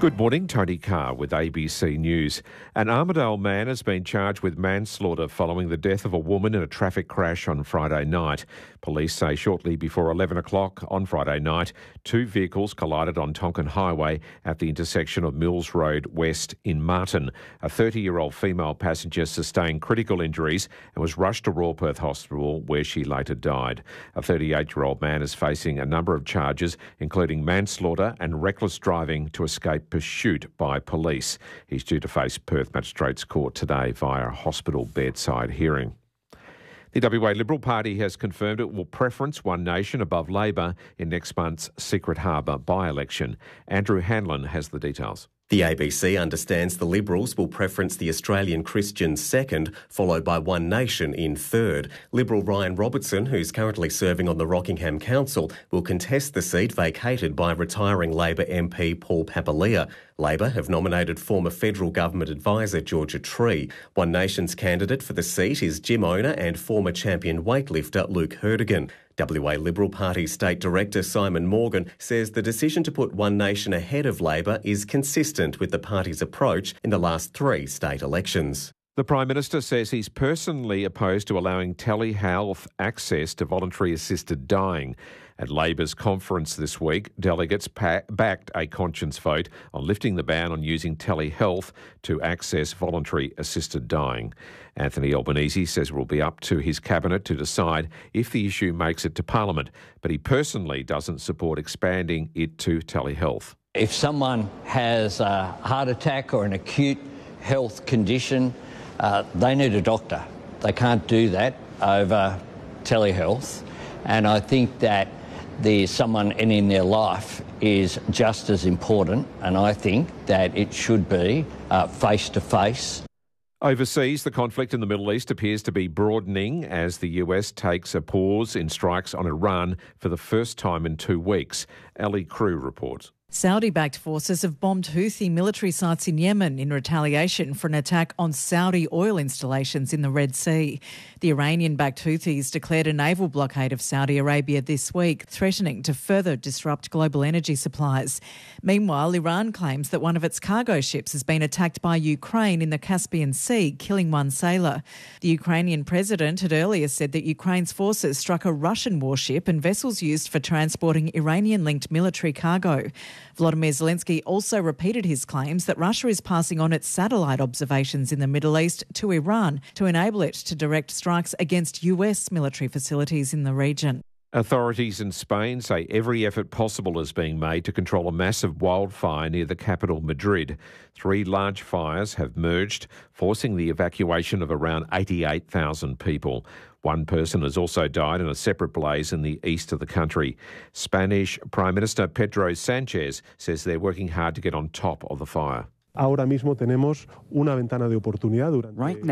Good morning, Tony Carr with ABC News. An Armidale man has been charged with manslaughter following the death of a woman in a traffic crash on Friday night. Police say shortly before 11 o'clock on Friday night, two vehicles collided on Tonkin Highway at the intersection of Mills Road West in Martin. A 30-year-old female passenger sustained critical injuries and was rushed to Royal Perth Hospital, where she later died. A 38-year-old man is facing a number of charges, including manslaughter and reckless driving to escape pursuit by police. He's due to face Perth Magistrates Court today via a hospital bedside hearing. The WA Liberal Party has confirmed it will preference One Nation above Labor in next month's Secret Harbour by-election. Andrew Hanlon has the details. The ABC understands the Liberals will preference the Australian Christians second, followed by One Nation in third. Liberal Ryan Robertson, who's currently serving on the Rockingham Council, will contest the seat vacated by retiring Labor MP Paul Papalia. Labor have nominated former federal government advisor Georgia Tree. One Nation's candidate for the seat is gym owner and former champion weightlifter Luke Herdigan. WA Liberal Party State Director Simon Morgan says the decision to put One Nation ahead of Labor is consistent with the party's approach in the last three state elections. The Prime Minister says he's personally opposed to allowing telehealth access to voluntary assisted dying. At Labor's conference this week, delegates backed a conscience vote on lifting the ban on using telehealth to access voluntary assisted dying. Anthony Albanese says it will be up to his cabinet to decide if the issue makes it to Parliament, but he personally doesn't support expanding it to telehealth. If someone has a heart attack or an acute health condition, they need a doctor. They can't do that over telehealth. And I think that someone in their life is just as important, and I think that it should be face-to-face. Overseas, the conflict in the Middle East appears to be broadening as the US takes a pause in strikes on Iran for the first time in 2 weeks. Ali Crew reports. Saudi-backed forces have bombed Houthi military sites in Yemen in retaliation for an attack on Saudi oil installations in the Red Sea. The Iranian-backed Houthis declared a naval blockade of Saudi Arabia this week, threatening to further disrupt global energy supplies. Meanwhile, Iran claims that one of its cargo ships has been attacked by Ukraine in the Caspian Sea, killing one sailor. The Ukrainian president had earlier said that Ukraine's forces struck a Russian warship and vessels used for transporting Iranian-linked military cargo. Volodymyr Zelensky also repeated his claims that Russia is passing on its satellite observations in the Middle East to Iran to enable it to direct strikes against US military facilities in the region. Authorities in Spain say every effort possible is being made to control a massive wildfire near the capital, Madrid. 3 large fires have merged, forcing the evacuation of around 88,000 people. 1 person has also died in a separate blaze in the east of the country. Spanish Prime Minister Pedro Sánchez says they're working hard to get on top of the fire. Ahora mismo tenemos una ventana de oportunidad. Right now,